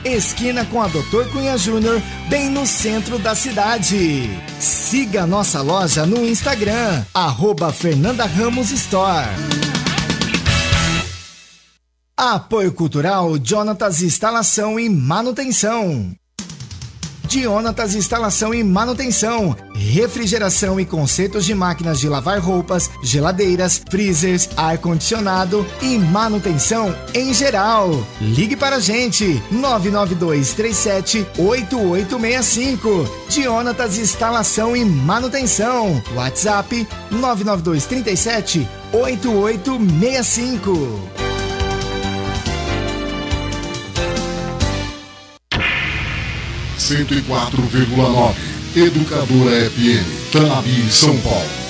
esquina com a Dr. Cunha Júnior, bem no centro da cidade. Siga nossa loja no Instagram, @FernandaRamosStore. Apoio Cultural Jonatas Instalação e Manutenção. Jonatas Instalação e Manutenção, refrigeração e consertos de máquinas de lavar roupas, geladeiras, freezers, ar-condicionado e manutenção em geral. Ligue para a gente, 99237-8865. Jonatas Instalação e Manutenção. WhatsApp 99237-8865. 104,9 Educadora FM, Tanabi, São Paulo.